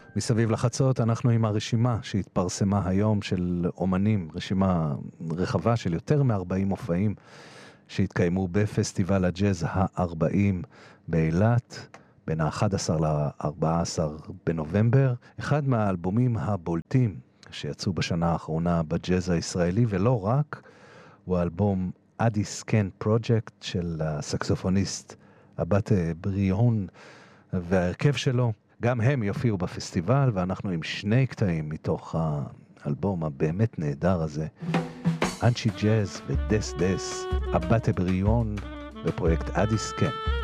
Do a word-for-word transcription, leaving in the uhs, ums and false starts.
מסביב לחצות אנחנו עם הרשימה שהתפרסמה היום של אומנים, רשימה רחבה של יותר מ-ארבעים מופעים שהתקיימו בפסטיבל הג'אז ה-ארבעים באילת בין ה-אחד עשר ל-ארבעה עשר בנובמבר. אחד מהאלבומים הבולטים שיצאו בשנה האחרונה בג'אז הישראלי ולא רק, הוא האלבום אדי סקן פרויקט של הסקסופוניסט אבטה בריון וההרכב שלו. גם הם יופיעו בפסטיבל, ואנחנו עם שני קטעים מתוך האלבום הבאמת נהדר הזה. אנשי ג'אז ודס דס, אבטה בריון בפרויקט אדי סקן.